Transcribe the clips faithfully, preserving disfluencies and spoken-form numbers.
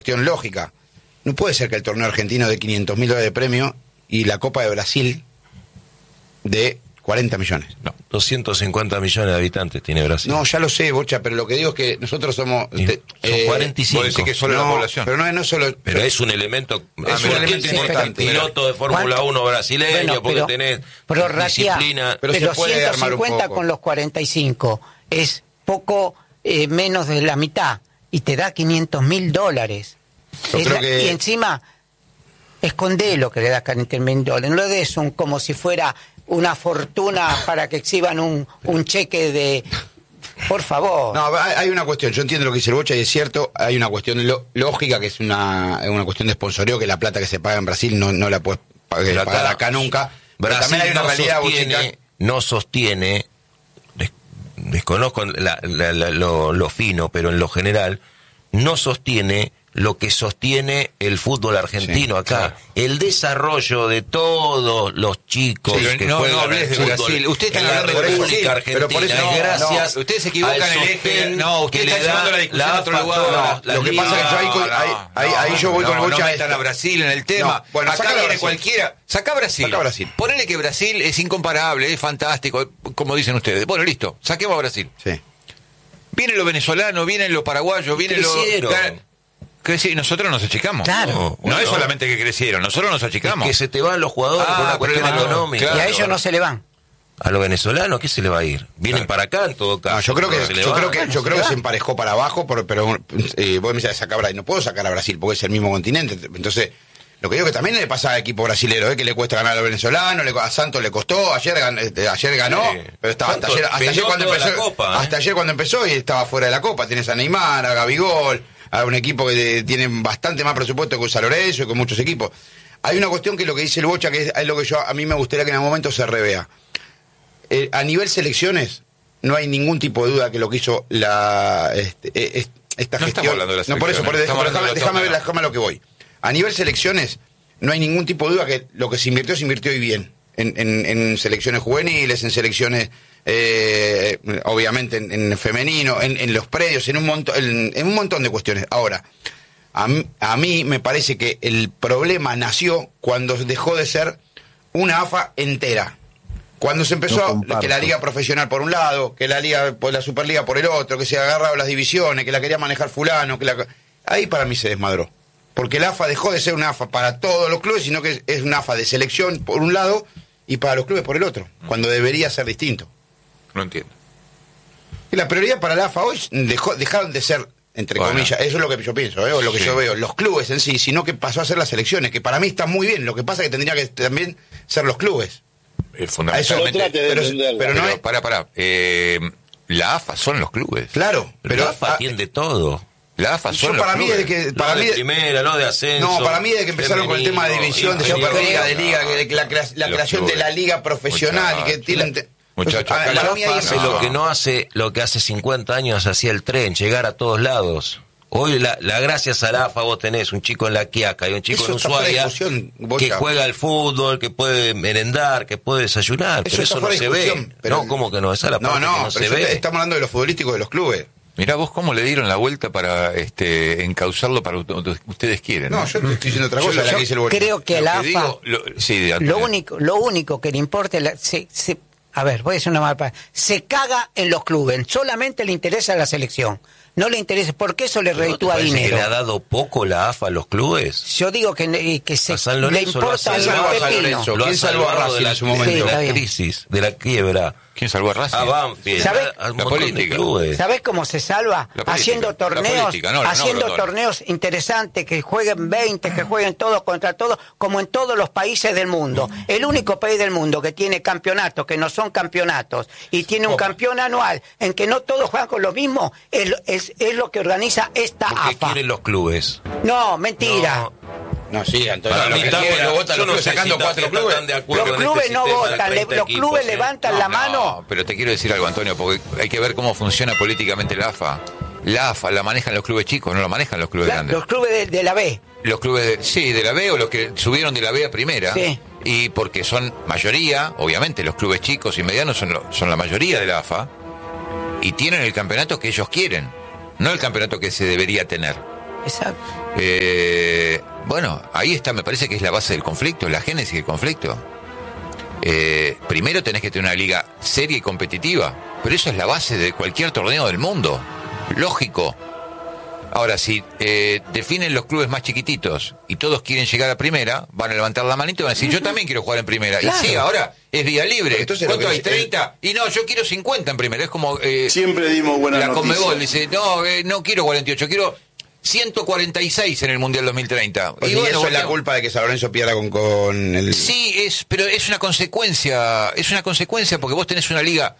cuestión lógica. No puede ser que el torneo argentino dé quinientos mil dólares de premio y la Copa de Brasil de cuarenta millones. No, doscientos cincuenta millones de habitantes tiene Brasil. No, ya lo sé, Bocha, pero lo que digo es que nosotros somos... Y te, son eh, cuarenta y cinco. Vos decís que solo no, la población. Pero no es no solo... Pero pero, es un elemento... Es un elemento importante. Piloto de Fórmula uno brasileño, Bueno, porque pero- tenés pero, Ratia, disciplina... Pero Pero, se puede armar un ciento cincuenta poco. con los cuarenta y cinco es poco eh, menos de la mitad y te da quinientos mil dólares. Yo Es creo la- que- Y encima, escondé lo que le da quinientos mil dólares. No le des un, como si fuera una fortuna para que exhiban un, un cheque de... Por favor. No, hay hay una cuestión, yo entiendo lo que dice el Bocha y es cierto, hay una cuestión lo- lógica que es una, una cuestión de sponsoreo, que la plata que se paga en Brasil no, no la puedes pagar, Pero pagar acá- acá nunca. Pero Brasil también hay una no realidad, sostiene, Bochica. no sostiene, des- desconozco la- la- la- lo, lo fino, pero en lo general, no sostiene lo que sostiene el fútbol argentino Sí, acá. claro. El desarrollo de todos los chicos Sí, que no, juegan no hables al de fútbol Brasil. Ustedes están en la hablando de República Brasil, Argentina, pero por eso es no, gracias no, ustedes se equivocan al el eje. sostén No, usted que está le da llevando la discusión a otro AFA, lugar. todas No, las lo que pasa es que yo ahí, ligas. con- ahí, ahí, ahí yo voy no, con el Bocha. No a metan esto. a Brasil en el tema. No, bueno, Acá sacalo a viene Brasil. cualquiera. Saca Brasil. Saca a Brasil. Ponele que Brasil es incomparable, es fantástico, como dicen ustedes. Bueno, listo, saquemos a Brasil. Sí. Vienen los venezolanos, vienen los paraguayos, vienen los... Crecieron. Creci- Nosotros nos achicamos. Claro. No, Bueno. es solamente que crecieron, nosotros nos achicamos. Que se te van los jugadores Ah, por una cuestión pero no, económica. claro. Y a ellos no se le van. A los venezolanos, ¿qué se le va a ir? Vienen para acá en todo caso. No, yo creo que Se le yo va. creo que yo creo que va. se emparejó para abajo, por- pero eh, vos me decís sacar a Brasil, no puedo sacar a Brasil porque es el mismo continente. Entonces, lo que digo que también le pasa al equipo brasilero, ¿eh? Que le cuesta ganar a los venezolanos, le- a Santos le costó, ayer gan- este, ayer ganó, Sí. pero estaba hasta Santos ayer, hasta peleó ayer cuando toda la empezó, Copa, ¿eh? hasta ayer cuando empezó y estaba fuera de la Copa. Tenés a Neymar, a Gabigol, a un equipo que eh, tiene bastante más presupuesto que San Lorenzo y con muchos equipos. Hay una cuestión que es lo que dice el Bocha, que es, es lo que yo a mí me gustaría que en algún momento se revea. Eh, a nivel selecciones, no hay ningún tipo de duda que lo que hizo la este, eh, est- esta No estamos gestión. hablando de las no, por eso, por eso, selecciones, déjame, estamos déjame, hablando de ver, la déjame a lo que voy. A nivel selecciones, no hay ningún tipo de duda que lo que se invirtió, se invirtió y bien. En, en, en selecciones juveniles, en selecciones, eh, obviamente en, en femenino, en, en los predios, en un, montón, en, en un montón de cuestiones. Ahora, a mí, a mí me parece que el problema nació cuando dejó de ser una AFA entera. Cuando se empezó No a- comparto. que la liga profesional por un lado, que la liga, pues, la Superliga por el otro, que se agarraba las divisiones, que la quería manejar fulano, que la ahí para mí se desmadró. Porque la AFA dejó de ser una AFA para todos los clubes, sino que es, es una AFA de selección por un lado y para los clubes por el otro, cuando debería ser distinto. No entiendo. Y la prioridad para la AFA hoy dejó, dejaron de ser, entre Bueno. comillas, eso es lo que yo pienso, ¿eh? O lo que Sí. yo veo, los clubes en sí, sino que pasó a ser las selecciones, que para mí está muy bien. Lo que pasa es que tendría que también ser los clubes. Eh, Eso, fundamentalmente. No trate de pero, entenderlo. pero no Pero, es, para, para. Eh, la AFA son los clubes. claro, Pero pero la AFA ah, atiende todo. La AFA yo son los para mí clubes. desde que para Lo mí de primera, lo de ascenso. no, para mí desde que empezaron con el tema de femenino, división, de inferior. Superliga, de liga, que- que la, crea- la Los creación de la clubes. liga profesional y que Muchachos. tienen Muchachos, Ah, acá para la mí AFA ahí Hace empezó. lo que no hace, lo que hace cincuenta años hacía el tren, llegar a todos lados. Hoy la, la gracias a la AFA vos tenés un chico en La Quiaca y un chico Eso en está fuera de Ushuaia discusión, Bocha. que juega al fútbol, que puede merendar, que puede desayunar, Eso pero está eso no fuera de se ve. discusión, pero- No, ¿cómo que no? Esa es la No, parte no, que no pero se yo te- ve. estamos hablando de los futbolísticos de los clubes. Mirá vos cómo le dieron la vuelta para este encauzarlo para ut- ustedes quieren. No, yo te estoy diciendo otra Yo- cosa, la yo que dice el Bocha. Creo que Lo la que AFA... digo- lo- sí, de Lo Antonio. único, lo único que le importa es la- se, se- a ver, voy a decir una mala palabra, se caga en los clubes, solamente le interesa la selección, no le interesa, porque eso le ¿No te reditúa parece dinero. que le ha dado poco la AFA a los clubes? Yo digo que, que se A San le Lorenzo lo ha importa el salvado a San pepino. Lorenzo. Lo ha ¿Quién salvó a salvado Racing de la, en su de momento? Sí, está la bien. crisis, de la quiebra. ¿Quién salvó a Racing? A Banfield, ¿Sabés? a, a un La montón de política. clubes. ¿Sabés cómo se salva? La política, haciendo la torneos, política, no, no, haciendo no, no. torneos interesantes, que jueguen veinte, que jueguen todos contra todos, como en todos los países del mundo. El único país del mundo que tiene campeonatos, que no son campeonatos, y tiene un campeón anual, en que no todos juegan con lo mismo, es, es, es lo que organiza esta ¿Por qué AFA. quieren los clubes? No, mentira. No, No, sí, Antonio, para lo mí que está quiere, bueno. lo votan Yo los no clubes sé sacando si cuatro están clubes. tan de acuerdo Los en clubes este no sistema de votan, le- treinta los equipos, clubes ¿eh? levantan la mano. No, pero te quiero decir algo, Antonio, porque hay que ver cómo funciona políticamente la AFA. La AFA la manejan los clubes chicos, no la manejan los clubes La- grandes. los clubes de, de la B. Los clubes, de, sí, de la B o los que subieron de la B a primera. Sí. Y porque son mayoría, obviamente, los clubes chicos y medianos son, lo- son la mayoría de la AFA. Y tienen el campeonato que ellos quieren, no el campeonato que se debería tener. Exacto. Eh, bueno, ahí está, me parece que es la base del conflicto, la génesis del conflicto. Eh, primero tenés que tener una liga seria y competitiva, pero eso es la base de cualquier torneo del mundo. Lógico. Ahora, si eh, definen los clubes más chiquititos y todos quieren llegar a primera, van a levantar la manita y van a decir, yo también quiero jugar en primera. Claro. Y sí, ahora es vía libre. Entonces, ¿cuánto hay? ¿treinta? Y no, yo quiero cincuenta en primera. Es como... Eh, Siempre dimos buenas la noticias. Conmebol dice, no, eh, no quiero cuarenta y ocho, quiero ciento cuarenta y seis en el Mundial dos mil treinta. Pues y y bueno, eso es la bueno, culpa de que San Lorenzo pierda con, con el... Sí, es, pero es una consecuencia, es una consecuencia porque vos tenés una liga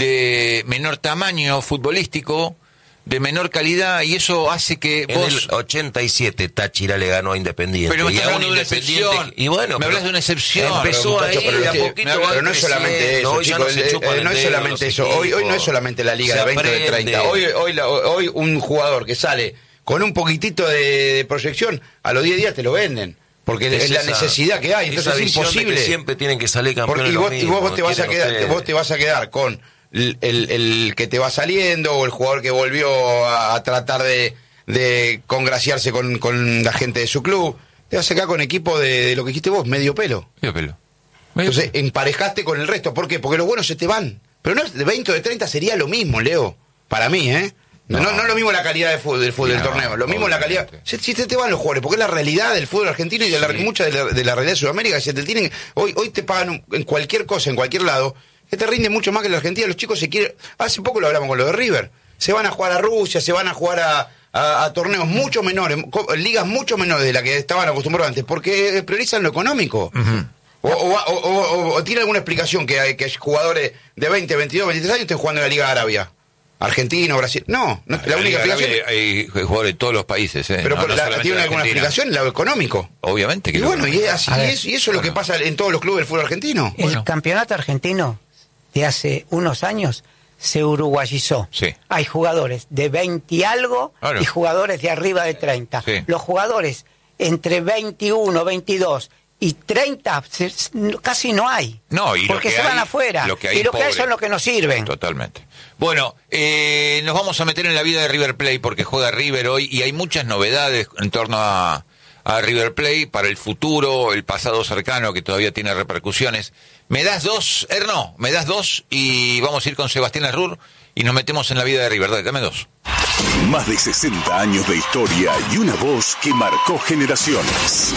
de menor tamaño futbolístico, de menor calidad, y eso hace que en vos... el ochenta y siete Táchira le ganó a Independiente. Pero me y estás a un hablando de una Independiente excepción. y bueno, me pero hablas de una excepción. empezó Pero, ahí, muchacho, pero de a usted- poquito pero van no es solamente creciendo, eso, hoy ya chicos, no se eh, chupan eh, no el es dedo solamente los eso. Hoy, hoy no equipos. es solamente la liga Se de veinte o de aprende. treinta. Hoy, hoy, la- hoy un jugador que sale con un poquitito de, de proyección, a los diez días te lo venden. Porque es, Es la esa- necesidad que hay, entonces esa es visión de que imposible. siempre tienen que salir campeones Porque y los vos, y mismos, vos te vas a quieren quedar, ustedes. vos te vas a quedar con el, el- el que te va saliendo o el jugador que volvió a, a tratar de, de congraciarse con, con la gente de su club. Te vas a quedar con equipo de, de lo que dijiste vos, medio pelo. Medio pelo. Medio Entonces emparejaste con el resto. ¿Por qué? Porque los buenos se te van. Pero no, de veinte o de treinta sería lo mismo, Leo. Para mí, ¿eh? No, no, No. no es lo mismo la calidad del fútbol, del, fútbol, del No, torneo. Lo mismo la calidad. obviamente. Si, si te, te van los jugadores, porque es la realidad del fútbol argentino y de la, Sí. mucha de la, de la realidad de Sudamérica. Que se te tienen, hoy, hoy te pagan un- en cualquier cosa, en cualquier lado, que te rinde mucho más que la Argentina. Los chicos se quieren. Hace poco lo hablamos con lo de River. Se van a jugar a Rusia, se van a jugar a, a, a torneos mucho menores, co- ligas mucho menores de la que estaban acostumbrados antes, porque priorizan lo económico. O, o, o, o- o tiene alguna explicación que hay que jugadores de veinte, veintidós, veintitrés años estén jugando en la Liga de Arabia. Argentino, Brasil. No, no la, La única Liga explicación. Árabe hay jugadores de todos los países, ¿eh? Pero No- por no la- solamente tiene de alguna Argentina. explicación, lo económico. Obviamente que Y lo bueno, y es así, A y ver. es, y eso es lo que pasa en todos los clubes del fútbol argentino. El Bueno. campeonato argentino de hace unos años se uruguayizó. Sí. Hay jugadores de veinte y algo Claro. y jugadores de arriba de treinta. Sí. Los jugadores entre veintiuno, veintidós y treinta se- casi no hay. No, y lo porque que se van hay- afuera. lo que hay y es lo que hay pobre. son los que nos sirven. Totalmente. Bueno, eh, nos vamos a meter en la vida de River Plate porque juega River hoy y hay muchas novedades en torno a, a River Plate para el futuro, el pasado cercano que todavía tiene repercusiones. ¿Me das dos, Erno? ¿Me das dos? Y vamos a ir con Sebastián Arrur y nos metemos en la vida de River. Dale, dame dos. Más de sesenta años de historia y una voz que marcó generaciones.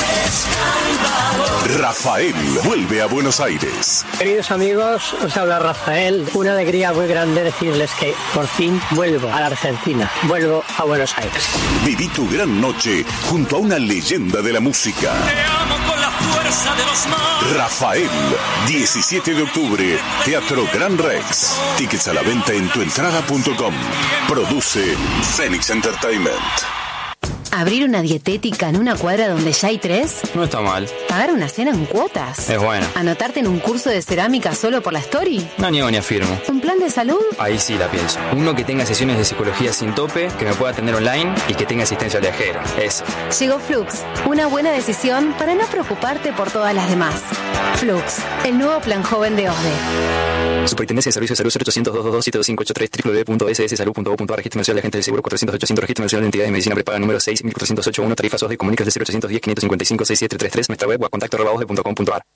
Rafael vuelve a Buenos Aires. Queridos amigos, os habla Rafael. Una alegría muy grande decirles que por fin vuelvo a la Argentina, vuelvo a Buenos Aires. Viví tu gran noche junto a una leyenda de la música. Te amo con la fuerza de los mares. Rafael, diecisiete de octubre, Teatro Gran Rex. Tickets a la venta en tuentrada punto com. Produce Phoenix Entertainment. ¿Abrir una dietética en una cuadra donde ya hay tres? No está mal. ¿Pagar una cena en cuotas? Es bueno. ¿Anotarte en un curso de cerámica solo por la story? No niego ni afirmo. ¿Un plan de salud? Ahí sí la pienso. Uno que tenga sesiones de psicología sin tope, que me pueda atender online y que tenga asistencia viajera. Eso. Llegó Flux, una buena decisión para no preocuparte por todas las demás. Flux, el nuevo plan joven de O S D E. Superintendencia de Servicios de Salud cero ochocientos, doscientos veintidós, siete dos cinco ocho tres, doble u doble u doble u punto ese ese salud punto gov punto a r. Registro Nacional de Agentes del Seguro cuatrocientos ochocientos, Registro Nacional de Entidades de Medicina Prepaga número seis mil cuatrocientos ochenta y uno, tarifas O S D E, comunicas de cero ochocientos diez, quinientos cincuenta y cinco, sesenta y siete treinta y tres, nuestra web o a contacto arroba osde punto com punto a r.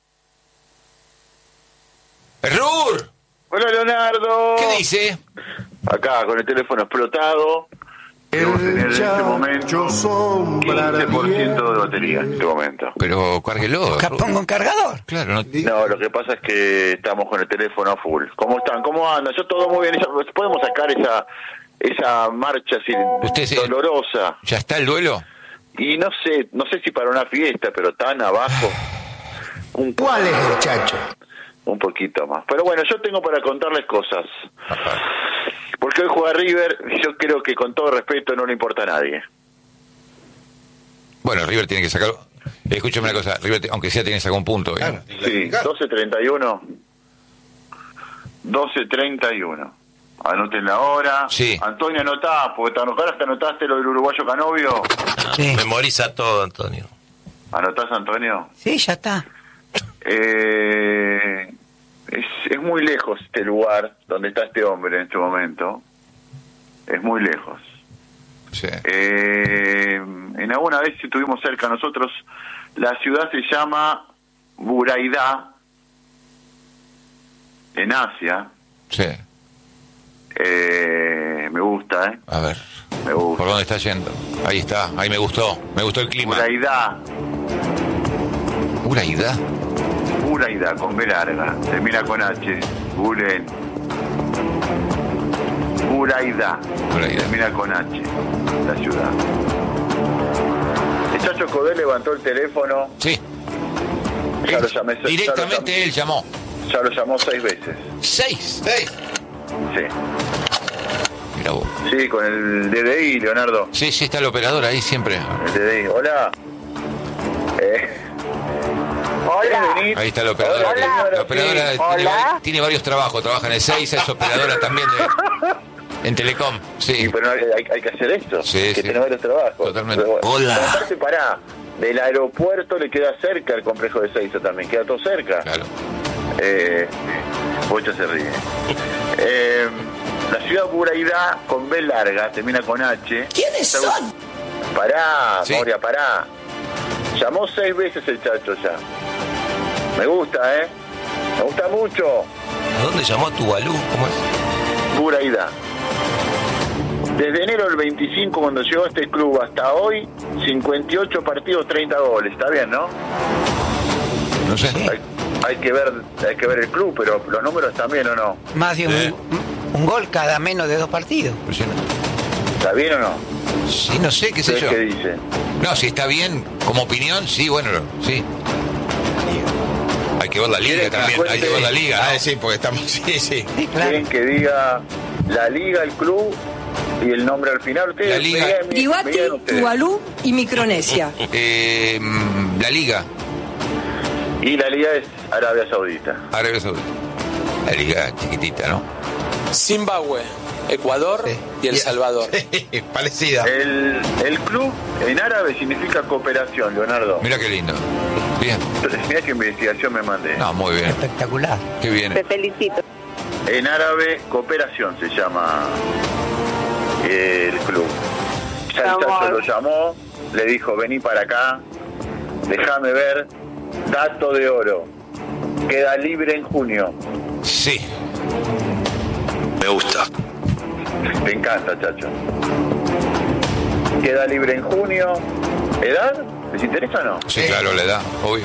¡Errur! Hola Leonardo. ¿Qué dice? Acá con el teléfono explotado. Debo tener en este momento quince por ciento de batería en este momento. Pero cárguelo. Acá pongo un cargador. Claro, no... No, lo que pasa es que estamos con el teléfono a full. ¿Cómo están? ¿Cómo andan? Yo todo muy bien. Esa- ¿Podemos sacar esa esa marcha así Usted se- dolorosa? ¿Ya está el duelo? Y no sé, no sé si para una fiesta, pero tan abajo. Un ¿Cuál es el chacho? Un poquito más. Pero bueno, yo tengo para contarles cosas. Porque hoy juega River y yo creo que con todo respeto no le importa a nadie. Bueno, River tiene que sacar... Escúchame una cosa, River, te- aunque sea, tiene que sacar un punto. ¿eh? Claro. Sí, doce treinta y uno. doce treinta y uno. Anoten la hora. Sí. Antonio, anotá, porque te anotaste, anotaste lo del uruguayo Canovio. Sí. Memoriza todo, Antonio. ¿Anotás, Antonio? Sí, ya está. Eh, es, es muy lejos este lugar donde está este hombre en este momento. Es muy lejos. Sí. Eh, en alguna vez estuvimos cerca nosotros. La ciudad se llama Buraidá, en Asia. Sí. Eh, me gusta, ¿eh? A ver. Me gusta. ¿Por dónde está yendo? Ahí está, ahí me gustó. Me gustó el clima. Buraidá. Buraidá. Buraidá, con B larga. Termina con H. Buren. Buraidá. Buraidá. Termina con H. La ciudad. El Chacho Codé levantó el teléfono. Sí. Ya lo llamé. Directamente ya lo él llamó. Ya lo llamó seis veces. ¿Seis? Seis. Sí. Mira vos. Sí, con el D D I, Leonardo. Sí, sí, está el operador ahí siempre. El D D I. Hola. Eh. Hola. Ahí está la operadora. Hola. La operadora Sí. tiene, Hola. vari- tiene varios trabajos. Trabaja en el seis, es operadora también de, en Telecom. Sí. Sí, pero hay, hay- hay que hacer esto. Sí, que sí. tiene varios trabajos. Totalmente. Pero bueno. Hola. Pero aparte, pará. Del aeropuerto le queda cerca el complejo de Seiza también. Queda todo cerca. Claro. Eh, Bocha se ríe. Eh, la ciudad Buraidá, con B larga, termina con H. ¿Quiénes son? Pará, Sí. Moria, pará. Llamó seis veces el Chacho ya. Me gusta, ¿eh? Me gusta mucho. ¿A dónde llamó Tuvalu? ¿Cómo es? Buraidá. Desde enero del veinticinco, cuando llegó a este club, hasta hoy, cincuenta y ocho partidos, treinta goles. Está bien, ¿no? No sé. Hay, hay que ver hay que ver el club, pero los números también, ¿o no? Más de un, Eh. un gol cada menos de dos partidos. Impresionante. ¿Está bien o no? Sí, no sé, qué sé ¿Ustedes yo. qué dicen? No, si está bien, como opinión, sí, bueno, sí. Hay que ver la liga ¿Quieren que también, cuente? hay que ver la liga, Ah, ¿no? sí, porque estamos. Sí, sí. Sí, claro. ¿Quieren que diga la liga, el club y el nombre al final? Ustedes La liga. me digan- me Kiribati, digan ustedes. Tuvalu y Micronesia. Eh, mm, la liga, Y la liga es Arabia Saudita. Arabia Saudita. La liga chiquitita, ¿no? Zimbabue, Ecuador Sí. y El Salvador. Sí, parecida. El, el club en árabe significa cooperación, Leonardo. Mira qué lindo. Bien. Mira qué investigación me mandé. No, muy bien. Espectacular. Qué bien. felicito. En árabe, cooperación se llama eh, el club. Ya el Chacho lo llamó, le dijo, vení para acá, déjame ver, dato de oro, queda libre en junio. Sí. Me gusta. Te encanta, Chacho. Queda libre en junio. ¿Edad? ¿Les interesa o no? Sí, claro, la edad, obvio.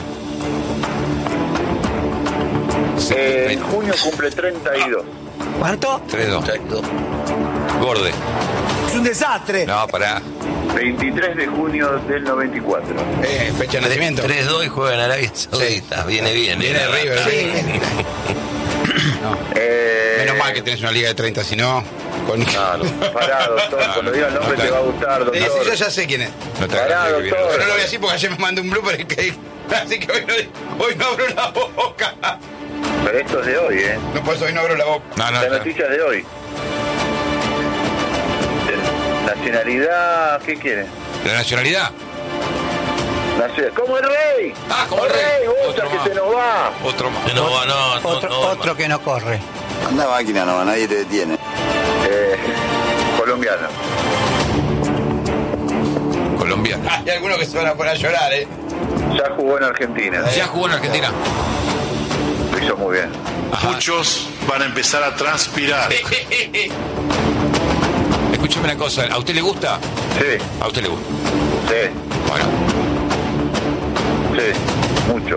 Sí, Eh, en veinte, junio cumple treinta y dos. ¿Cuánto? tres dos. Gorde. Es un desastre. No, pará. veintitrés de junio del noventa y cuatro. Eh, fecha de nacimiento. tres dos y juega en Arabia Saudita. Viene bien. Viene ¿eh? River. Sí. No. Eh, Menos mal que tenés una liga de treinta, si no. Con... Claro, pará, doctor. Cuando diga el nombre te va a gustar, Sí, doctor. sí, yo ya sé quién es. No te Pará, hagas que viene doctor. Pero no lo Rosario. voy a decir porque ayer me mandó un blooper que... Así que hoy no, hoy no abro la boca. Pero esto es de hoy, ¿eh? No, por eso hoy no abro la boca. No, no, La ya. noticia es de hoy. Nacionalidad, ¿qué quiere? La nacionalidad. Nacional- ¡Como el rey! Ah, como el rey. Bocha, Otro que más. se nos va! Otro más. No, no, no, Otro, no, otro que no corre. Anda máquina nomás, nadie te detiene. Eh, colombiano. Colombiano. Hay algunos que se van a poner a llorar, ¿eh? Ya jugó en Argentina. Ya jugó en Argentina. Lo hizo muy bien. Muchos van a empezar a transpirar. Escúcheme una cosa, ¿a usted le gusta? Sí, A usted le gusta. sí, Bueno, sí. Mucho.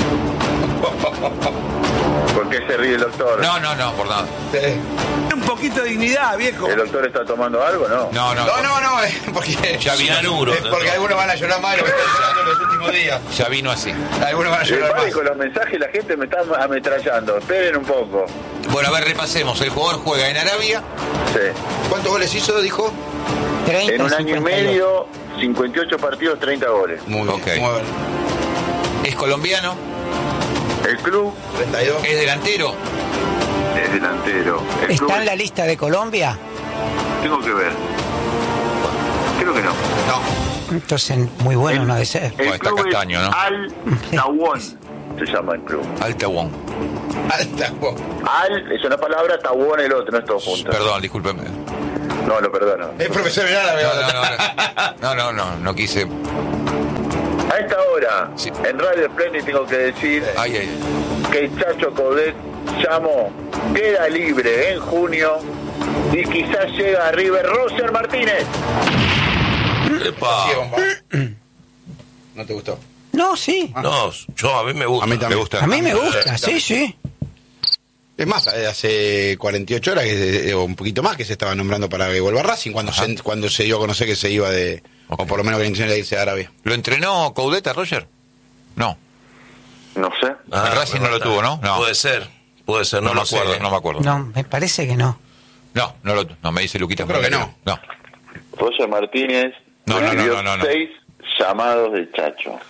¿Por qué se ríe el doctor? no, no, no, por nada. Un poquito de dignidad, viejo. ¿El doctor está tomando algo, no? No, no, No, no, no, es porque... Ya vino Cianuro. Es porque algunos van a llorar más de lo que están llorando en los últimos días. ya vino así. Algunos van a Eh, llorar pare más. con los mensajes, la gente me está ametrallando. Esperen un poco. Bueno, a ver, repasemos. El jugador juega en Arabia. Sí. ¿Cuántos goles hizo, dijo? treinta, En un año y cincuenta dos. medio, cincuenta y ocho partidos, treinta goles. Muy bien. Ok. Muy bien. Es colombiano. El club treinta y dos. Es delantero. es delantero. El club ¿Está en la lista de Colombia? tengo que ver. Creo que no. No. Entonces, muy bueno no ha de ser. El Bueno, está club Castaño, es ¿no? Al Tawón, se llama el club. Altawón. Alta. Wow. Al es una palabra, Tawón el otro, no es todo junto. Perdón, discúlpeme. No, lo perdono. Es profesor en árabe. No, no, no, no, no quise. A esta hora, sí. En Radio Splendid tengo que decir ay, ay, ay. que el Chacho Coudet Llamo queda libre en junio y quizás llega a River Roger Martínez. Epa. ¿No te gustó? No, sí. No, yo a mí me gusta. A mí también. Me gusta. A mí me gusta, sí, sí. Es más, hace cuarenta y ocho horas, que, o un poquito más, que se estaba nombrando para que vuelva a Racing, cuando se, cuando se dio a conocer que se iba de... Okay. O por lo menos que la intención era irse a Arabia. ¿Lo entrenó Coudet a Roger? No. No sé. Ah, el Racing no lo tuvo, ¿no? No. Puede ser, puede ser, no, no lo me acuerdo, sé. no me acuerdo. No, me parece que no. No, no, lo, no me dice Luquita. Yo creo que no. No. Roger Martínez no, no, recibió no, no, no, no. seis llamados del Chacho.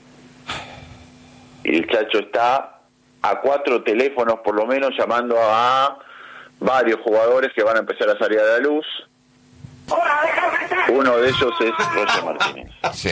Y el Chacho está a cuatro teléfonos por lo menos llamando a varios jugadores que van a empezar a salir a la luz. Uno de ellos es Roger Martínez. Sí.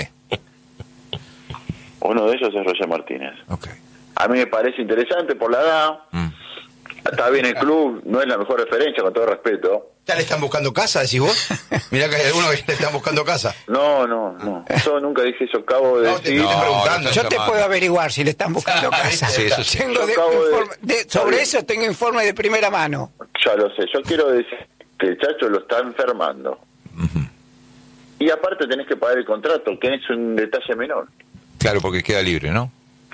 Uno de ellos es Roger Martínez. Okay. A mí me parece interesante por la edad. Mm. Está bien el club, no es la mejor referencia, con todo respeto. ¿Ya le están buscando casa, decís vos? Mirá que hay algunos que le están buscando casa. No, no, no. Yo nunca dije eso, acabo de no, decir. No, preguntando. Yo te puedo averiguar si le están buscando casa. Sí, eso sí. Tengo de, informe, de, sobre eso tengo informe de primera mano. Ya lo sé. Yo quiero decir que el Chacho lo está enfermando. Uh-huh. Y aparte tenés que pagar el contrato, que es un detalle menor. Claro, porque queda libre, ¿no?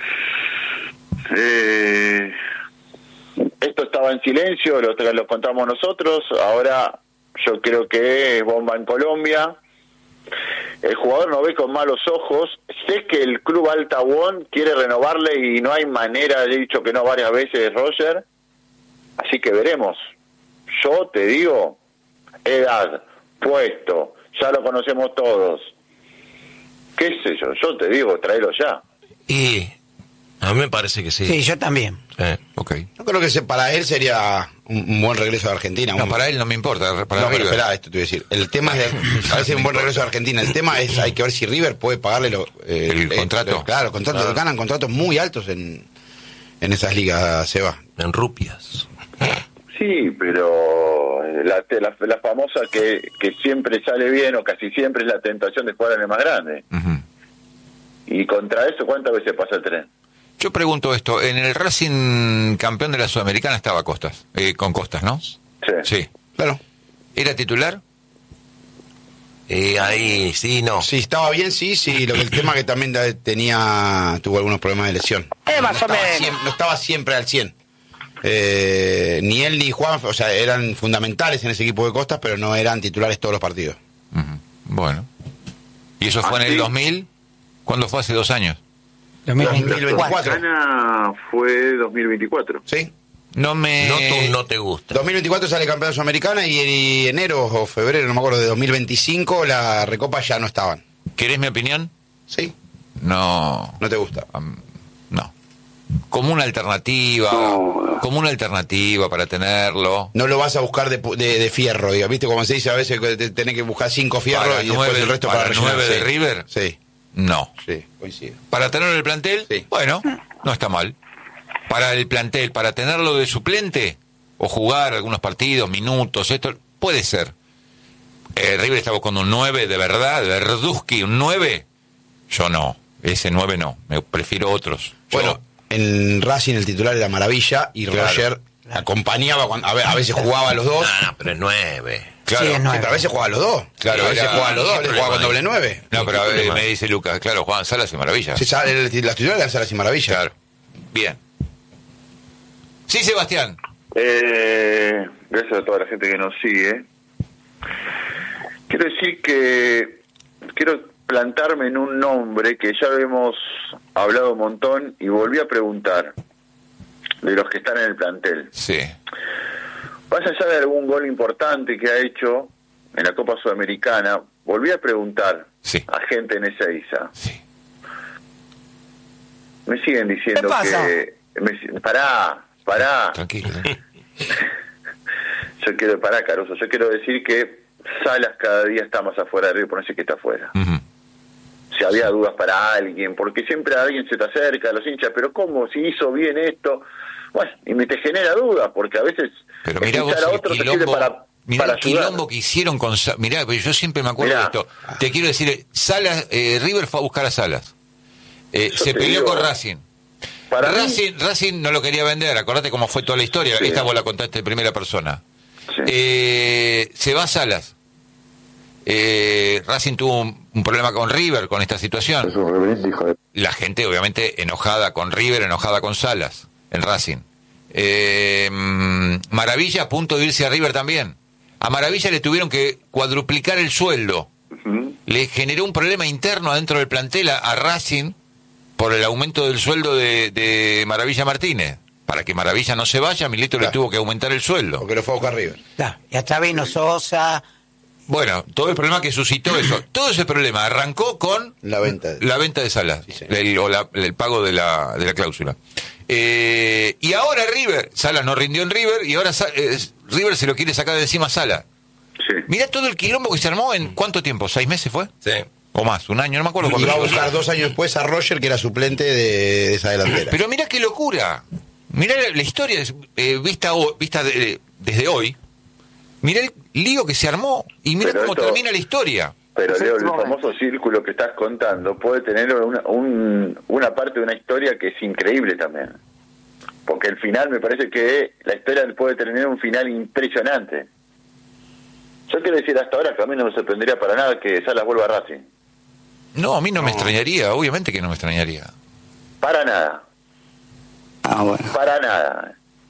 Eh, esto estaba en silencio, lo, lo contamos nosotros. Ahora yo creo que es bomba en Colombia. El jugador no ve con malos ojos. Sé que el club Alta Won quiere renovarle y no hay manera, le he dicho que no varias veces, Roger. Así que veremos. Yo te digo, edad, puesto, ya lo conocemos todos. ¿Qué sé yo? Yo te digo, tráelo ya. Y a mí me parece que sí. Sí, yo también. Eh, okay. Yo creo que se, para él sería un, un buen regreso a Argentina. No, un... para él no me importa. Para no, River. pero espera, esto te voy a decir. El tema es, de, parece un buen regreso a Argentina. El tema es, hay que ver si River puede pagarle lo, eh, el eh, contrato. Eh, claro, contratos, claro. Ganan contratos muy altos en, en esas ligas, Seba. En rupias. Sí, pero la, la, la famosa que, que siempre sale bien o casi siempre es la tentación de jugar en el más grande. Uh-huh. Y contra eso, ¿cuántas veces pasa el tren? Yo pregunto esto, en el Racing campeón de la Sudamericana estaba Costas, eh, con Costas, ¿no? Sí. Sí. Claro. ¿Era titular? Eh, ahí, sí, no. Sí, estaba bien, sí, sí. Lo que el tema que también tenía, tuvo algunos problemas de lesión. Eh, más no o menos. Siempre, no estaba siempre al cien. Eh, ni él ni Juan, o sea, eran fundamentales en ese equipo de Costas, pero no eran titulares todos los partidos. Uh-huh. Bueno. ¿Y eso fue ¿Ah, en el sí? dos mil? ¿Cuándo fue? Hace dos años. dos mil veinticuatro. La fue dos mil veinticuatro. Sí. No me... No, tú, no te gusta. dos mil veinticuatro sale campeón de Sudamericana y en enero o febrero, no me acuerdo, de dos mil veinticinco la Recopa ya no estaban. ¿Querés mi opinión? Sí. No. ¿No te gusta? Um, no. Como una alternativa, no. como una alternativa para tenerlo. No lo vas a buscar de, de, de fierro, diga, ¿viste? Como se dice a veces que tenés que buscar cinco fierros para y nueve, después el resto para, para rellenar. ¿Nueve de sí. River? Sí. No. Sí, coincido. ¿Para tenerlo en el plantel? Sí. Bueno, no está mal. Para el plantel, para tenerlo de suplente o jugar algunos partidos, minutos, esto puede ser. Eh, River está buscando un nueve de verdad, de Verduzki, un nueve. Yo no, ese nueve no, me prefiero otros. Yo, bueno, en Racing el titular era Maravilla y claro. Roger acompañaba, cuando, a, ver, a veces jugaba a los dos. Ah, pero es nueve. Claro, sí, es nueve. Pero a veces jugaba a los dos. Claro, a veces era, jugaba a los dos, le jugaba con doble nueve. No, pero a ver, me dice Lucas, claro, Juan Salas y Maravilla. Sí, las titulares eran Salas y Maravilla. Claro. Bien. Sí, Sebastián. Eh, gracias a toda la gente que nos sigue. Quiero decir que quiero plantarme en un nombre que ya hemos hablado un montón y volví a preguntar de los que están en el plantel. Sí. Más allá de algún gol importante que ha hecho en la Copa Sudamericana, volví a preguntar sí. a gente en Ezeiza. Sí. Me siguen diciendo que... Me, pará, pará. Tranquilo. Yo quiero, pará, Caruso, yo quiero decir que Salas cada día está más afuera de River, por no sé que está afuera. Uh-huh. Si había dudas para alguien, porque siempre alguien se te acerca a los hinchas, pero ¿cómo? Si hizo bien esto... Bueno, y me te genera dudas, porque a veces pero mirá escuchar a otro te sirve para, mirá para el quilombo que hicieron con Salas. Mirá, yo siempre me acuerdo Mirá. de esto. Te quiero decir, Salas, eh, River fue a buscar a Salas. Eh, Yo se te peleó digo, con Racing. Para mí- Racing, Racing no lo quería vender, acordate cómo fue toda la historia. Sí. Esta vos la contaste de primera persona. Sí. Eh, se va a Salas. Eh, Racing tuvo un, un problema con River con esta situación. Es un reverente hijo de... La gente obviamente enojada con River, enojada con Salas en Racing. Eh, mm, Maravilla a punto de irse a River también. A Maravilla le tuvieron que cuadruplicar el sueldo. Ujú. Le generó un problema interno adentro del plantel a, a Racing por el aumento del sueldo de, de Maravilla Martínez. Para que Maravilla no se vaya, Milito Claro. le tuvo que aumentar el sueldo. Porque lo fue a buscar River. Claro, y a Travino Sosa. Bueno, todo el problema que suscitó eso, todo ese problema arrancó con La venta. la venta de Salas, Sí, señor. el, o la- el pago de la, de la cláusula. Eh, y ahora River, Salas no rindió en River, y ahora Sa- eh, River se lo quiere sacar de encima a Salas. Sí. Mirá todo el quilombo que se armó en ¿cuánto tiempo? ¿Seis meses fue? Sí. O más, un año, no me acuerdo Y cuánto va a tiempo. buscar dos años después a Roger, que era suplente de, de esa delantera. Pero mirá qué locura. Mirá la, la historia eh, vista, ho- vista de- desde hoy. Mirá el lío que se armó y mirá Pero cómo esto- termina la historia. Pero Leo, el Efectivamente. famoso círculo que estás contando puede tener una, un- una parte de una historia que es increíble también. Porque el final me parece que la historia puede tener un final impresionante. Yo quiero decir hasta ahora que a mí no me sorprendería para nada que Salas vuelva a Racing. No, a mí no, me extrañaría, obviamente que no me extrañaría. Para nada. Ah, bueno. Para nada.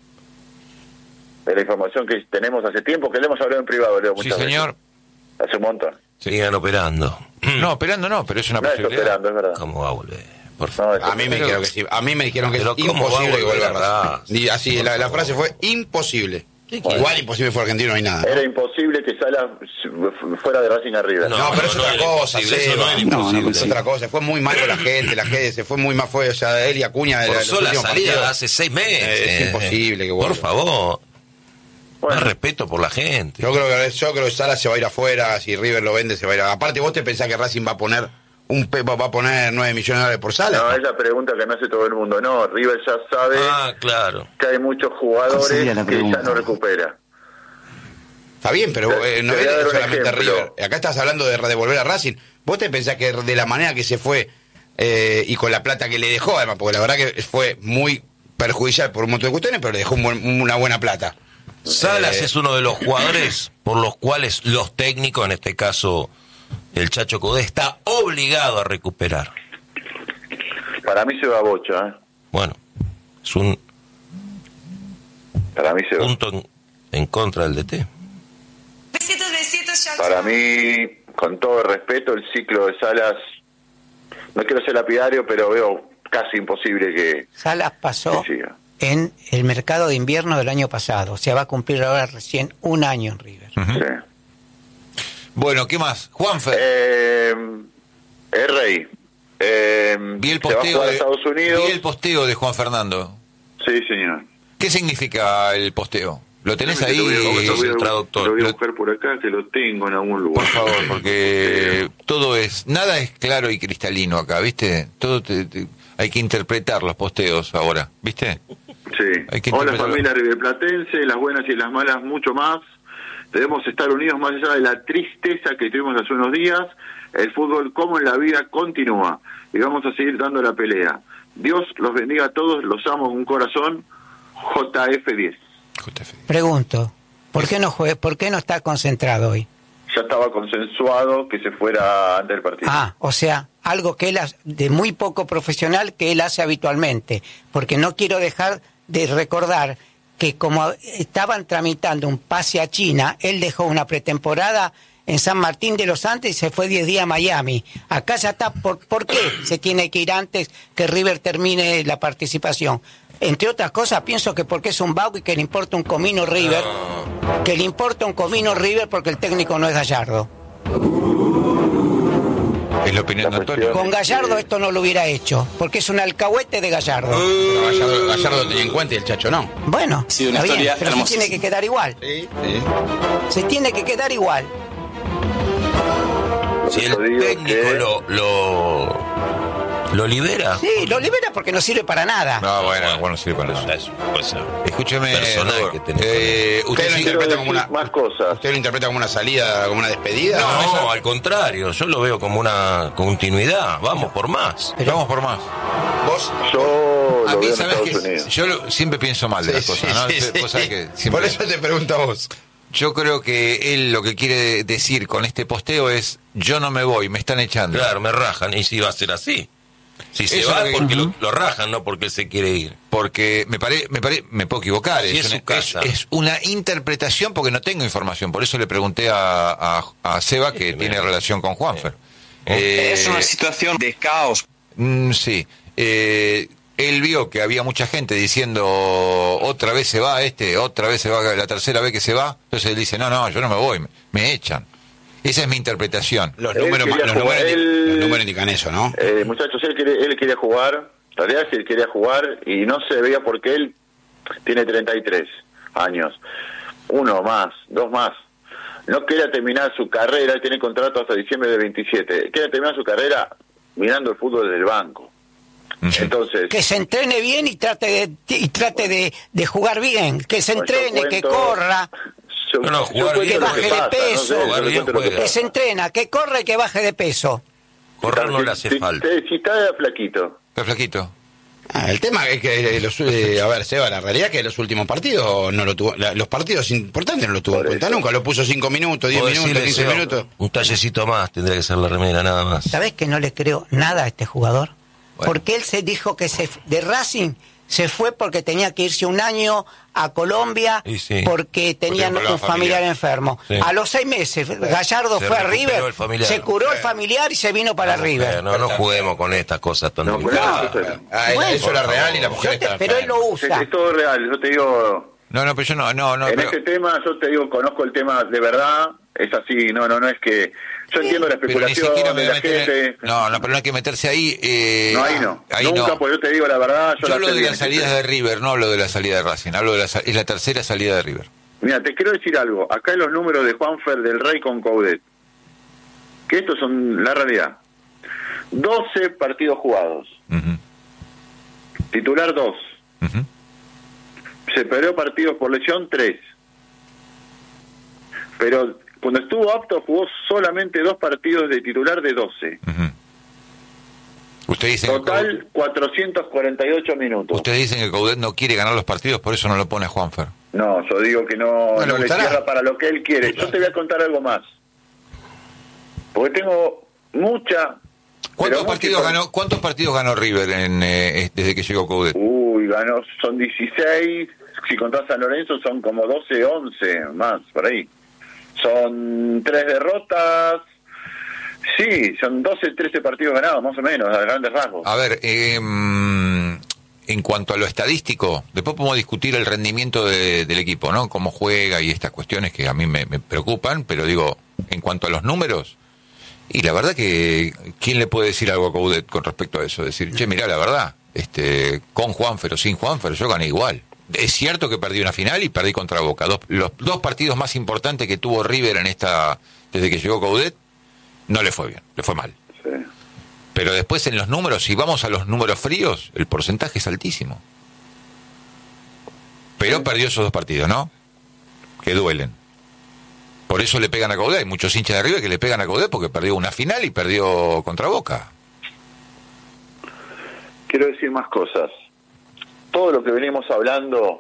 De la información que tenemos hace tiempo, que le hemos hablado en privado, Leo, Sí, muchas señor. veces. Hace un montón. Sigan operando. No, esperando no, pero es una No es posibilidad. operando, es verdad. ¿Cómo va a volver? Por favor. No, es A mí me pero- dijeron que sí. A mí me dijeron que es Pero ¿cómo imposible va a que volver vuelva a a Racing. Racing? Y así, la, la frase fue imposible. Igual imposible fue argentino, no hay nada. Era imposible que Salas fuera de Racing a River. No, pero es otra era cosa, imposible, eso no Seba. era No, imposible. es otra cosa. Fue muy mal con la gente, la gente se fue muy mal, fue, o sea, él y Acuña de la- Forzó los la últimos salida partidos. hace seis meses. Eh, es imposible que vuelva. Por favor, Bueno. más respeto por la gente. Yo creo que yo creo que Salas se va a ir afuera, si River lo vende se va a ir. a- Aparte vos te pensás que Racing va a poner un pe- va a poner nueve millones de dólares por Salas. No, es la pregunta que me hace todo el mundo. No, River ya sabe Ah, claro. que hay muchos jugadores sería la que ya pregunta? no recupera. Está bien, pero Te- eh, no te voy a es dar un solamente ejemplo. River. Acá estás hablando de devolver a Racing. Vos te pensás que de la manera que se fue eh, y con la plata que le dejó, además, porque la verdad que fue muy perjudicial por un montón de cuestiones, pero le dejó un buen- una buena plata. Salas Eh, es uno de los jugadores por los cuales los técnicos, en este caso el Chacho Codé, está obligado a recuperar. Para mí se va a Bocha, ¿eh? Bueno, es un Para mí se va. punto en, en contra del D T. Besitos, besitos, chau, Para chau. mí, con todo el respeto, el ciclo de Salas, no quiero ser lapidario, pero veo casi imposible que, Salas pasó que siga. en el mercado de invierno del año pasado. O sea, va a cumplir ahora recién un año en River. Sí. Bueno, ¿qué más? Juanfer, Eh, el Rey. Eh, vi el se va a posteo jugar a de, Estados Unidos. vi el posteo de Juan Fernando. Sí, señor. ¿Qué significa el posteo? ¿Lo tenés ahí, Lo voy a- lo voy a- el traductor? Lo voy a Lo- buscar por acá, que lo tengo en algún lugar. Por favor, porque todo es, nada es claro y cristalino acá, ¿viste? Todo te- te- hay que interpretar los posteos ahora, ¿viste? Sí. Hay que Hola interpretarlo. familia riverplatense, las buenas y las malas mucho más. Debemos estar unidos más allá de la tristeza que tuvimos hace unos días. El fútbol, como en la vida, continúa. Y vamos a seguir dando la pelea. Dios los bendiga a todos, los amo con un corazón. J F diez. Pregunto, ¿por qué no juega, por qué no está concentrado hoy? Ya estaba consensuado que se fuera antes del partido. Ah, o sea, algo que él hace- de muy poco profesional que él hace habitualmente, porque no quiero dejar de recordar que como estaban tramitando un pase a China, él dejó una pretemporada en San Martín de los Andes y se fue diez días a Miami. Acá ya está, ¿por, ¿por qué se tiene que ir antes que River termine la participación? Entre otras cosas, pienso que porque es un vago y que le importa un comino River, que le importa un comino River porque el técnico no es Gallardo. Es la opinión de Antonio. Con Gallardo esto no lo hubiera hecho, porque es un alcahuete de Gallardo. Pero Gallardo, Gallardo lo tenía en cuenta y el Chacho no. Bueno, Sí, una está bien, historia pero se hermosísima. tiene que quedar igual. Sí, sí. Se tiene que quedar igual. Si el Yo digo técnico que- lo, lo, ¿Lo libera? Sí, lo libera porque no sirve para nada. No, bueno, bueno, no sirve para nada. Es una cosa Escúcheme, personal Rodolfo, que tenés. eh, ¿Usted usted lo sí- interpreta como una más cosas. ¿Usted lo interpreta como una salida, como una despedida? No, Eso- no, al contrario, yo lo veo como una continuidad. Vamos por más. Vamos por más. ¿Vos? Yo A lo mí, veo en ¿sabes Estados qué? Unidos. Yo lo- siempre pienso mal de las Sí, cosas, sí, ¿no? sí, Vos sí. sabés que siempre- Por eso te pregunto a vos. Yo creo que él lo que quiere decir con este posteo es: yo no me voy, me están echando. Claro, me rajan. Y si va a ser así. Si se Eso va es lo que- porque lo, lo rajan, no porque él se quiere ir. Porque me pare, me pare, me puedo equivocar. Sí, es una, su casa. es- es una interpretación porque no tengo información. Por eso le pregunté a, a, a Seba, que Sí, tiene mira. relación con Juanfer. Eh, Es una situación de caos. Mm, sí. Eh, él vio que había mucha gente diciendo: otra vez se va este, otra vez se va, la tercera vez que se va. Entonces él dice: no, no, yo no me voy, me, me echan. Esa es mi interpretación. Los Él números, quería los, jugar, números, él- los números indican eso, ¿no? Eh, muchachos, él quería, él quería jugar, en realidad sí, él quería jugar y no se veía porque él tiene treinta y tres años, uno más, dos más. No quería terminar su carrera, él tiene contrato hasta diciembre de veintisiete, quería terminar su carrera mirando el fútbol desde el banco. Entonces, Que se entrene bien y trate de, y trate de, de jugar bien, que se Bueno, yo entrene, que cuento- corra, yo- No, no, yo jugar cuento bien, lo que baje de pasa, peso, no sé, yo jugar le bien, cuento lo que juega. que pasa. se entrena, que corre y que baje de peso. Correr no Si- le hace si- falta. Si está flaquito, Está flaquito. Ah, el tema es que los, eh, a ver, Seba, la realidad es que los últimos partidos no lo tuvo, la- los partidos importantes no lo tuvo en Por cuenta eso. nunca, lo puso cinco minutos, diez Puedo minutos, decirle, quince Seba, minutos. un tallecito más tendría que ser la remera, nada más. ¿Sabés que no le creo nada a este jugador? Bueno. Porque él se dijo que se de Racing se fue porque tenía que irse un año a Colombia Y sí, porque tenían porque era un un familiar familiar. enfermo. Sí. A los seis meses Gallardo Se fue a recuperó River, el familiar. se curó el familiar y se vino para River. Eh, no, no juguemos con estas cosas tan No, delicadas. pero eso- Ah, Bueno, eso era por real y la favor. mujer Yo te- estaba pero él lo enferma. es, usa. es todo real, yo te digo, No, no, pero yo no, no, no. en pero- este tema yo te digo, conozco el tema de verdad, es así, no, no, no es que, yo entiendo la pero ni especulación siquiera me de voy a la meter en- gente, No, no, pero no hay que meterse ahí. eh, no, ahí no, Ahí nunca, no. pues yo te digo la verdad, yo, Yo la hablo sé de bien. las salidas de River, no hablo de la salida de Racing. Hablo de la, sa- es la tercera salida de River. Mira, te quiero decir algo, acá hay los números de Juanfer del Rey con Coudet, que estos son la realidad, doce partidos jugados, Ujú, titular dos, ujú. se perdió partidos por lesión tres, pero cuando estuvo apto jugó solamente dos partidos de titular de doce. Ujú. Usted dice que Total cuatrocientos cuarenta y ocho minutos. Ustedes dicen que Coudet no quiere ganar los partidos, por eso no lo pone a Juanfer. No, yo digo que no, No le no le gustará. cierra para lo que él quiere. Yo te voy a contar algo más. Porque tengo mucha... ¿Cuántos pero partidos mucha- ganó, cuántos partidos ganó River en, eh, desde que llegó Coudet? Uy, ganó, son dieciséis, si contás San Lorenzo son como doce, once, más, por ahí. Son tres derrotas, sí, son doce, trece partidos ganados, más o menos, a grandes rasgos. A ver, eh, mm, en cuanto a lo estadístico, después podemos discutir el rendimiento de- del equipo, ¿no? Cómo juega y estas cuestiones que a mí me, me preocupan, pero digo, en cuanto a los números, y la verdad que, ¿quién le puede decir algo a Coudet con respecto a eso? Decir, che, mirá, la verdad, este, con Juanfer o sin Juanfer, yo gané igual. Es cierto que perdí una final y perdí contra Boca. Dos, los dos partidos más importantes que tuvo River en esta, desde que llegó Coudet, no le fue bien, le fue mal. Sí. Pero después en los números, si vamos a los números fríos, el porcentaje es altísimo. Pero perdió esos dos partidos, ¿no? Que duelen. Por eso le pegan a Coudet. Hay muchos hinchas de River que le pegan a Coudet porque perdió una final y perdió contra Boca. Quiero decir más cosas. Todo lo que venimos hablando,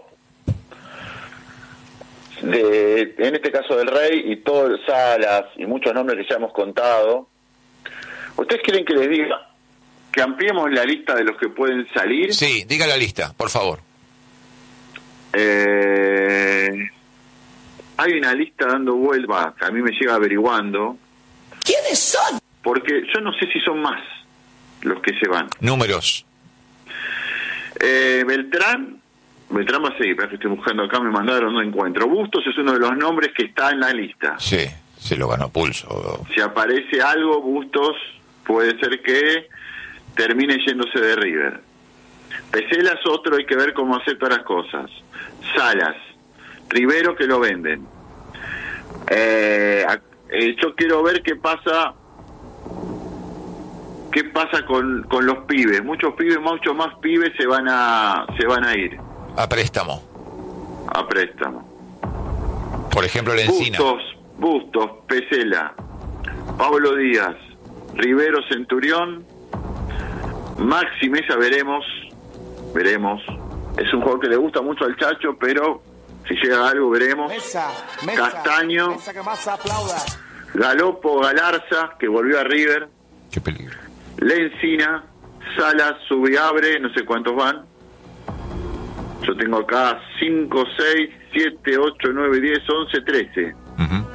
de, en este caso del Rey y todas Salas y muchos nombres que ya hemos contado, ¿ustedes quieren que les diga que ampliemos la lista de los que pueden salir? Sí, diga la lista, por favor. Eh, hay una lista dando vueltas, que a mí me llega averiguando. ¿Quiénes son? Porque yo no sé si son más los que se van. Números. Eh, Beltrán, Beltrán va a seguir, pero estoy buscando acá, me mandaron, no encuentro. Bustos es uno de los nombres que está en la lista. Sí, se lo ganó pulso. Si aparece algo, Bustos puede ser que termine yéndose de River. Pesela es otro, hay que ver cómo acepta las cosas. Salas, Rivero que lo venden. Eh, a- eh, yo quiero ver qué pasa, ¿qué pasa con, con los pibes? Muchos pibes, muchos más pibes se van a se van a ir a préstamo. A préstamo. Por ejemplo, la Encina. Bustos, Bustos, Pesela, Pablo Díaz, Rivero, Centurión, Maxi Mesa, veremos, veremos. Es un jugador que le gusta mucho al Chacho, pero si llega algo veremos. Mesa, mesa, Castaño, mesa que más aplauda. Galopo, Galarza, que volvió a River. Qué peligro. Lencina, Salas, Subiabre, no sé cuántos van. Yo tengo acá cinco, seis, siete, ocho, nueve, diez, once, trece. Uh-huh.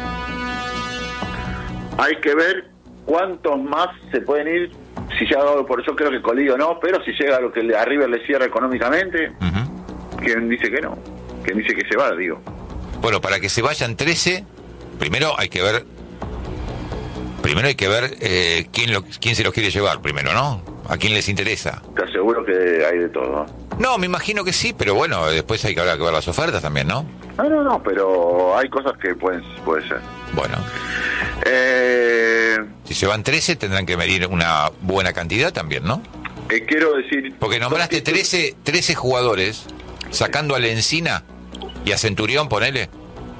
Hay que ver cuántos más se pueden ir. Si llega algo, por eso creo que Colidio no, pero si llega lo que a River le cierra económicamente, uh-huh. ¿Quién dice que no? ¿Quién dice que se va, digo? Bueno, para que se vayan trece, primero hay que ver primero hay que ver eh, quién lo, quién se los quiere llevar primero, ¿no? ¿A quién les interesa? Te aseguro que hay de todo. No, me imagino que sí, pero bueno, después hay que, habrá que ver las ofertas también, ¿no? No, no, no, pero hay cosas que pueden puede ser. Bueno. Eh, si se van trece, tendrán que medir una buena cantidad también, ¿no? Eh, quiero decir... Porque nombraste trece, trece jugadores, sacando a la Encina y a Centurión, ponele.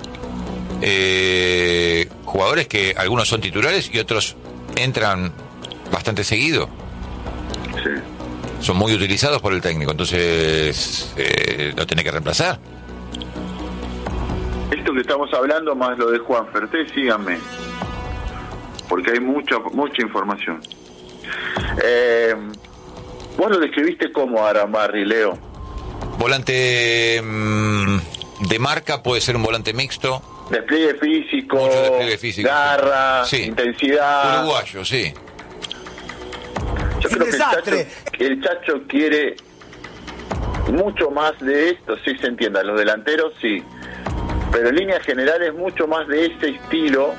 Eh, jugadores que algunos son titulares y otros entran bastante seguido. Sí. Son muy utilizados por el técnico, entonces eh, lo tiene que reemplazar. Esto que estamos hablando, más lo de Juan Ferté, síganme, porque hay mucha mucha información. Eh, vos lo describiste como Arambarri, Leo. Volante mmm, de marca, puede ser un volante mixto. Despliegue físico, Mucho despliegue físico, garra, sí. intensidad. Uruguayo, sí. Yo creo que el Chacho, el Chacho quiere mucho más de esto, sí se entienda, los delanteros sí, pero en líneas generales mucho más de ese estilo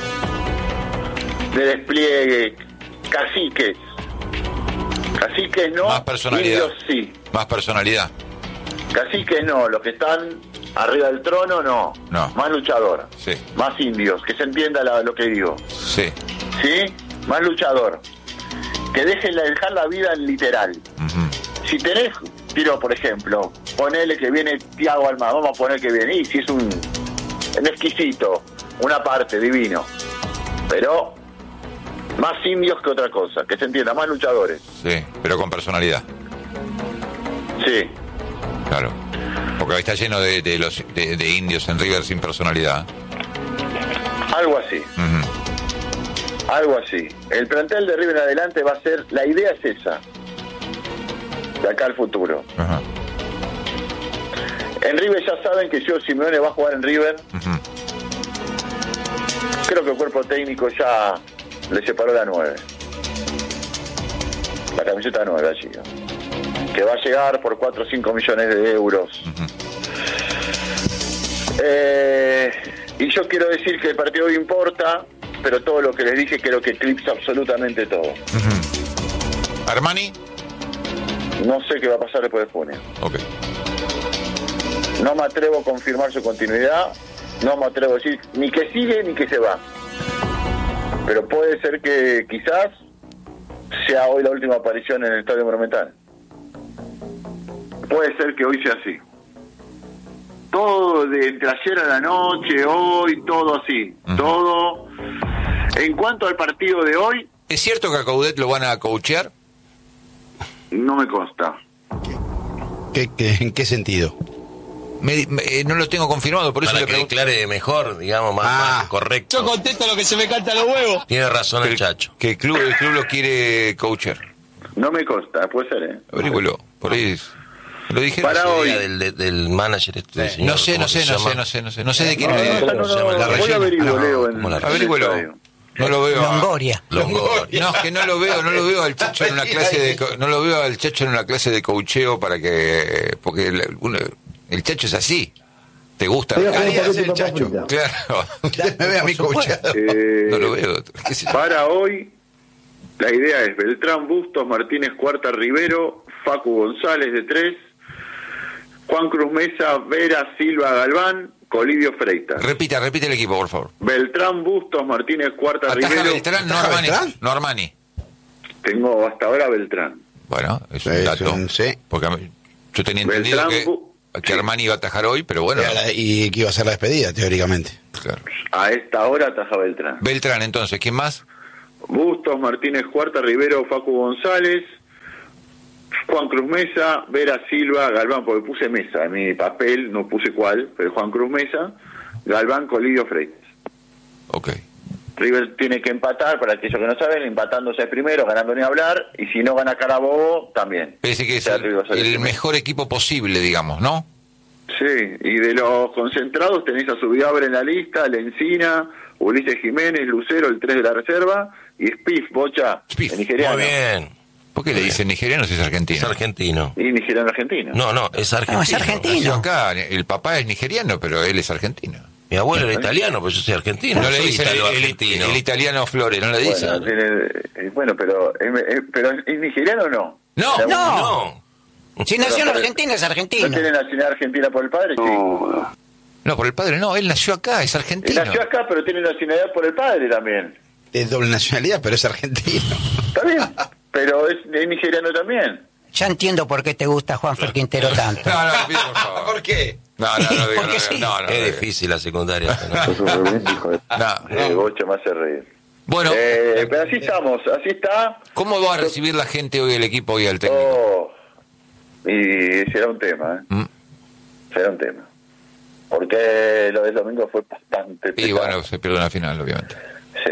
de despliegue, caciques, caciques no, más personalidad, indios sí, más personalidad, caciques no, los que están arriba del trono no, no. Más luchador, sí. Más indios, que se entienda la, lo que digo, sí, sí, más luchador. Que dejen la, dejar la vida en literal. Uh-huh. Si tenés, tiro por ejemplo, ponele que viene Thiago Almada, vamos a poner que viene, y si es un, un exquisito, una parte divino, pero más indios que otra cosa, que se entienda, más luchadores. Sí, pero con personalidad. Sí. Claro. Porque ahí está lleno de, de los de, de indios en River sin personalidad. Algo así. Uh-huh. Algo así. El plantel de River en adelante va a ser, la idea es esa, de acá al futuro. Uh-huh. En River ya saben que yo Simeone va a jugar en River. Uh-huh. Creo que el cuerpo técnico ya le separó la nueve, la camiseta nueve allí, ¿no? Que va a llegar por cuatro o cinco millones de euros. Uh-huh. eh, y yo quiero decir que el partido hoy importa, pero todo lo que les dije creo que eclipsa absolutamente todo. Uh-huh. ¿Armani? No sé qué va a pasar después de junio. Ok. No me atrevo a confirmar su continuidad, no me atrevo a decir ni que sigue ni que se va. Pero puede ser que quizás sea hoy la última aparición en el Estadio Monumental. Puede ser que hoy sea así. Todo de entre ayer a la noche, hoy, todo así. Uh-huh. Todo. En cuanto al partido de hoy... ¿Es cierto que a Coudet lo van a coachear? No me consta. ¿Qué, qué, ¿En qué sentido? Me, me, eh, no lo tengo confirmado, por eso Para le que pregunto. declare mejor, digamos, más, ah, más correcto. Yo contesto lo que se me canta los huevos. Tiene razón que, el Chacho. Que el club, el club lo quiere coachear. No me consta, puede ser, ¿eh? Averígüelo, por ahí es. Lo dije. Para hoy. Del, del, del manager este sí. señor, No sé, no sé, no sé, no sé, no sé. No sé de quién no, es. No, no, no, no, voy a averiguar, Leo. Averígüelo. No lo veo. Longoria. Longoria. No, es que no lo veo, no lo veo al Chacho en una clase de, no lo veo al Chacho en una clase de coacheo para que, porque el, uno, el Chacho es así. ¿Te gusta? El Chacho. Claro. Me ve a mí coachado. Eh, no lo veo. Para hoy, la idea es Beltrán, Bustos, Martínez, Cuarta, Rivero, Facu González de tres, Juan Cruz Mesa, Vera, Silva, Galván, Colidio Freitas. Repita, repite el equipo, por favor. Beltrán, Bustos, Martínez, Cuarta, Ataja Rivero. Beltrán, no Armani. No Armani. Tengo hasta ahora Beltrán. Bueno, es un Es dato. un- sí. Porque a mí- yo tenía entendido Beltrán, que, Bu- que Armani iba a atajar hoy, pero bueno. Era la- y que iba a ser la despedida, teóricamente. Claro. A esta hora ataja Beltrán. Beltrán, entonces, ¿quién más? Bustos, Martínez Cuarta, Rivero, Facu González, Juan Cruz Mesa, Vera Silva, Galván, porque puse Mesa en mi papel, no puse cuál, pero Juan Cruz Mesa, Galván, Colidio, Freites. Ok. River tiene que empatar, para aquellos que no saben, empatándose primero, ganando ni hablar, y si no gana Carabobo, también. Parece que es O sea, el, River sale el primero. mejor equipo posible, digamos, ¿no? Sí, y de los concentrados tenés a Subiabre en la lista, Lencina, Ulises Jiménez, Lucero, el tres de la reserva, y Spiff, Bocha, el nigeriano. Muy bien. ¿Por qué le dicen nigeriano si es argentino? Es argentino. Y nigeriano argentino. No, no, es argentino. No, es argentino. Acá, el papá es nigeriano, pero él es argentino. Mi abuelo era italiano, pero yo soy argentino. No le soy dicen el, el- italo-argentino. el italiano Flores, no le dicen. Bueno, tiene- eh, bueno, pero, eh, eh, pero ¿es nigeriano o no? No, Era un- No. Si nació en Pero- Argentina, es ¿No argentino. tiene nacionalidad argentina por el padre? Sí. No, por el padre no, él nació acá, es Él argentino. nació acá, pero tiene nacionalidad por el padre también. Es doble nacionalidad, pero es argentino. Está bien, pero es, es nigeriano también. Ya entiendo por qué te gusta Juanfer Quintero tanto. No, no, le pido, por favor. ¿Por qué? No, no, no, digo, Porque no, sí. no, no, no, Es digo. difícil la secundaria. Es un rebelde, hijo de... No, Eh, no. Bocha me hace reír. Bueno, Eh, pero así estamos, así está. ¿cómo va a recibir la gente hoy el equipo y el técnico? Oh, y será un tema, ¿eh? Mm. Será un tema. Porque lo del domingo fue bastante Y pesado. bueno, se pierde una final, obviamente. Sí.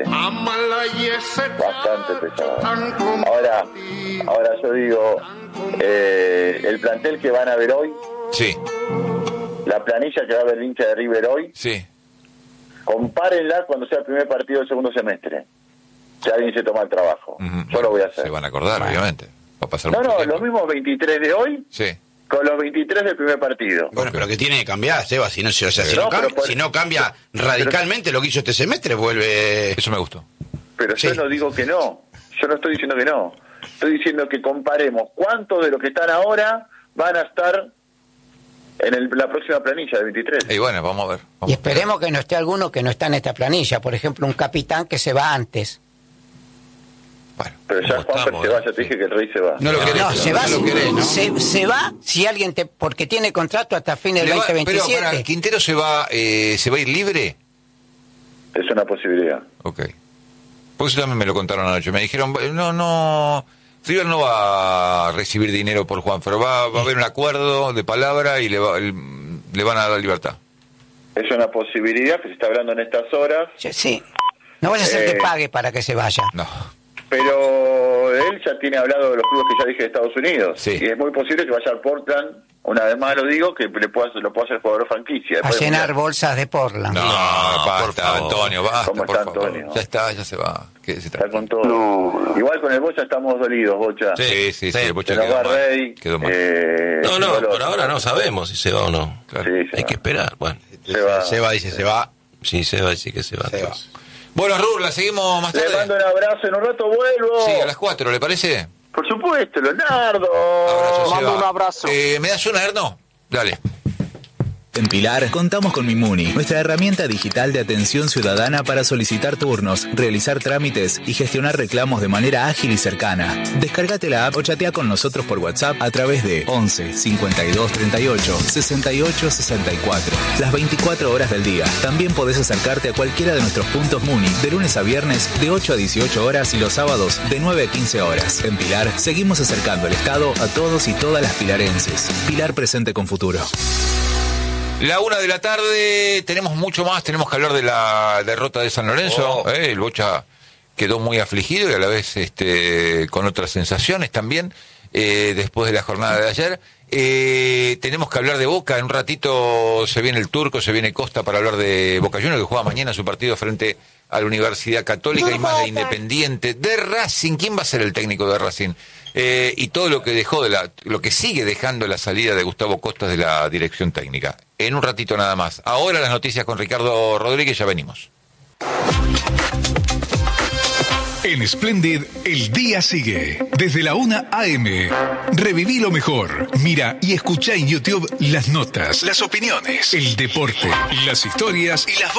Bastante pesado. Ahora, ahora yo digo, eh, el plantel que van a ver hoy, Sí, la planilla que va a ver el hincha de River hoy, sí. compárenla cuando sea el primer partido del segundo semestre. Si alguien se toma el trabajo. Ujú. Yo lo voy a hacer. Se van a acordar, obviamente. Va a pasar No, mucho no, tiempo. los mismos veintitrés de hoy Sí. con los veintitrés del primer partido. Bueno, pero que tiene que cambiar, Seba. Si no, si- o sea, si No, no, pero cambia, por- si no cambia radicalmente lo que hizo este semestre, vuelve. Eso me gustó. Pero yo Sí. no digo que no. Yo no estoy diciendo que no. Estoy diciendo que comparemos cuántos de los que están ahora van a estar en el- la próxima planilla de veintitrés. Y bueno, vamos a ver. Y Vamos a ver. esperemos que no esté alguno que no está en esta planilla. Por ejemplo, un capitán que se va antes. Bueno, Pero ya ¿cómo Juan estamos, se va, eh? ya te dije que el rey se va. no lo querés. No, se va, no lo querés, ¿no? se, se va si alguien te... Porque tiene contrato hasta fin del Le va- veinte pero veintisiete. para, ¿Quintero se va, eh, se va a ir libre? Es una posibilidad. Ok. Porque eso también me lo contaron anoche. Me dijeron, no, no, River no va a recibir dinero por Juan, pero va, va a haber un acuerdo de palabra y le, va- le van a dar libertad. Es una posibilidad que se está hablando en estas horas, Sí. No vaya a ser Eh. que pague para que se vaya. No. pero él ya tiene hablado de los clubes que ya dije de Estados Unidos. Sí. Y es muy posible que vaya al Portland, una vez más lo digo, que le pueda, lo pueda hacer jugador franquicia. A Después del llenar Mundial. bolsas de Portland. No, No, basta, por favor. Antonio, basta, ¿Cómo por está favor. Antonio? Ya está, ya se va. Quédese Está tranquilo. con todo. Igual con el Bocha estamos dolidos, Bocha. Sí, sí, sí, Sí. el Bocha Se nos quedó va mal. Rey. Quedó mal. eh, No, no, Dolor. por ahora no sabemos si se va o no. Claro. Sí, se Hay va. que esperar. Bueno, Se va. Seba dice, se va. sí, se va, sí que se va. Se va. entonces. Bueno, Rur, la seguimos más Le tarde. mando un abrazo, en un rato vuelvo. Sí, a las cuatro, ¿le parece? Por supuesto, Leonardo. Abrazo, Mando Seba. un abrazo. Eh, ¿Me das una, Erno? Dale. En Pilar contamos con Mimuni, nuestra herramienta digital de atención ciudadana para solicitar turnos, realizar trámites y gestionar reclamos de manera ágil y cercana. Descárgate la app o chatea con nosotros por WhatsApp a través de once cincuenta y dos treinta y ocho sesenta y ocho sesenta y cuatro. Las veinticuatro horas del día. También podés acercarte a cualquiera de nuestros puntos Muni de lunes a viernes de ocho a dieciocho horas y los sábados de nueve a quince horas. En Pilar seguimos acercando el Estado a todos y todas las pilarenses. Pilar presente con futuro. La una de la tarde, tenemos mucho más, tenemos que hablar de la derrota de San Lorenzo. Oh. eh, el Bocha quedó muy afligido y a la vez este, con otras sensaciones también, eh, después de la jornada de ayer. Eh, tenemos que hablar de Boca, en un ratito se viene el Turco, se viene Costa para hablar de Boca Juniors, que juega mañana su partido frente a la Universidad Católica y más de Independiente, de Racing. ¿Quién va a ser el técnico de Racing? Eh, y todo lo que dejó de la, lo que sigue dejando la salida de Gustavo Costas de la dirección técnica. En un ratito nada más. Ahora las noticias con Ricardo Rodríguez, ya venimos. En Splendid, el día sigue. Desde la una a eme. Reviví lo mejor. Mira y escucha en YouTube las notas, las opiniones, el deporte, las historias y las